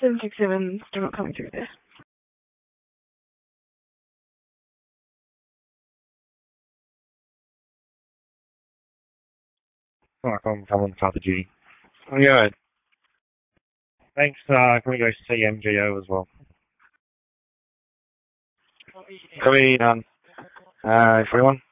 767 still not coming through there. Alright, I'm on Papa G. Yeah. Thanks, can we go see MGO as well? Can we, 21?